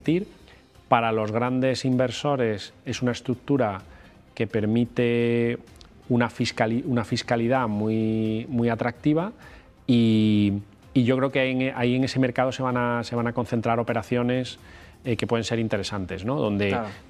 Para los grandes inversores es una estructura que permite una fiscalidad muy atractiva y yo creo que ahí en ese mercado se van a concentrar operaciones que pueden ser interesantes, ¿no? Donde